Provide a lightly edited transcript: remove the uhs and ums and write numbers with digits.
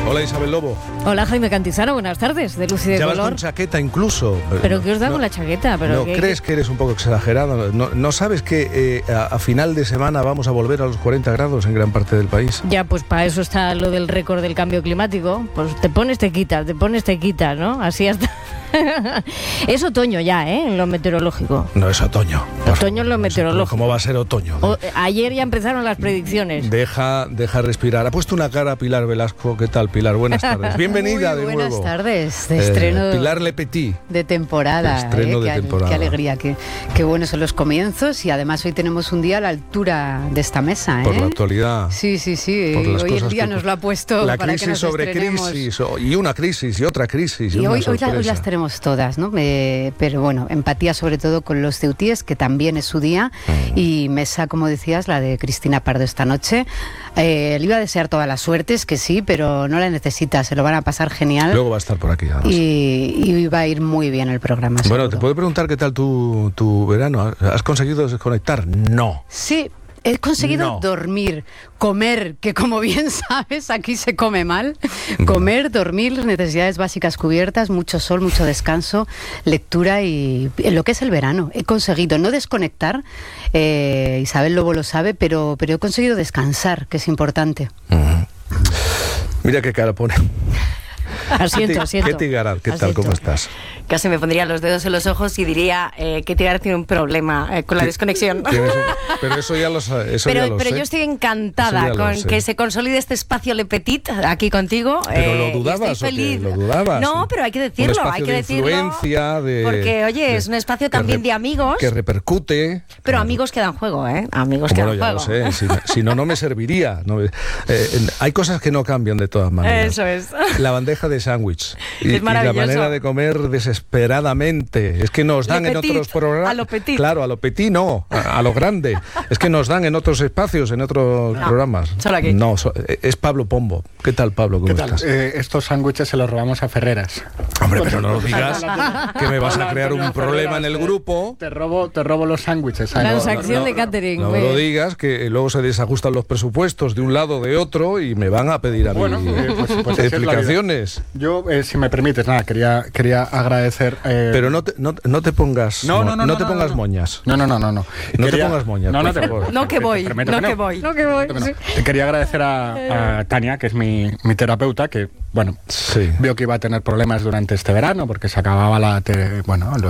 Hola Isabel Lobo. Hola Jaime Cantizano, buenas tardes, de Luz y de Ya Color. vas con chaqueta incluso. ¿Pero qué os da con la chaqueta? ¿No crees que eres un poco exagerado? ¿No sabes que a final de semana vamos a volver a los 40 grados en gran parte del país? Ya, pues para eso está lo del récord del cambio climático. Pues te pones, te quitas, ¿no? Así hasta... Es otoño ya, en lo meteorológico. No es otoño. Otoño en lo meteorológico. ¿Cómo va a ser otoño? Ayer ya empezaron las predicciones. Deja respirar. Ha puesto una cara Pilar Velasco. ¿Qué tal, Pilar? Buenas tardes. Bienvenida de nuevo. Buenas tardes, de estreno. Pilar Le Petit. De temporada. Estreno de temporada. Qué alegría, qué buenos son los comienzos. Y además hoy tenemos un día a la altura de esta mesa. Por la actualidad. Sí. Hoy el día nos lo ha puesto la para crisis que nos sobre estrenemos. crisis, y una crisis, y otra crisis. Y hoy las tenemos todas, ¿no? Pero bueno, empatía sobre todo con los ceutíes, que también es su día. Y mesa, como decías, la de Cristina Pardo esta noche. Le iba a desear todas las suertes, que sí, pero no la necesita, se lo van a pasar genial. Luego va a estar por aquí, además. Y va a ir muy bien el programa. Bueno, seguro. ¿te puedo preguntar qué tal tu verano? ¿Has conseguido desconectar? No. Sí. He conseguido dormir, comer, que como bien sabes, aquí se come mal. Comer, dormir, necesidades básicas cubiertas, mucho sol, mucho descanso, lectura y lo que es el verano. He conseguido no desconectar, Isabel Lobo lo sabe, pero he conseguido descansar, que es importante. Mira qué cara pone. Asiento. ¿Qué Tigarat? ¿Qué tal? ¿Cómo estás? Casi me pondría los dedos en los ojos y diría que Tigarat tiene un problema con la desconexión. Pero eso ya lo sé. Pero yo estoy encantada con que se consolide este espacio Le Petit aquí contigo. ¿Pero lo dudabas estoy feliz. ¿Lo dudabas? No, pero hay que decirlo. Un espacio de influencia, porque, oye, es un espacio también de amigos. Que repercute. Pero amigos que dan juego, Amigos que dan juego. Lo sé. Si no me serviría. Hay cosas que no cambian de todas maneras. Eso es. La bandeja de sándwich y la manera de comer desesperadamente. Es que nos dan en otros programas. A lo petit. Claro, a lo petit no, a lo grande. Es que nos dan en otros espacios, en otros programas. Solo aquí. No, es Pablo Pombo. ¿Qué tal, Pablo? ¿Cómo estás? Estos sándwiches se los robamos a Ferreras. Hombre, pero no lo digas, que me vas a crear un problema en el grupo. Te robo los sándwiches. Transacción de catering. No me lo digas, que luego se desajustan los presupuestos de un lado o de otro y me van a pedir a mí explicaciones. Yo, si me permites, quería agradecer... Pero no te pongas moñas. No. No te pongas moñas, por favor. No que voy. Te quería agradecer a Tania, que es mi terapeuta, que, vio que iba a tener problemas durante este verano, porque se acababa